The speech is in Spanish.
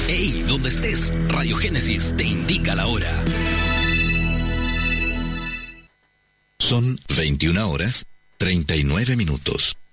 Hey, donde estés, Radio Génesis te indica la hora. Son 21 horas, 39 minutos.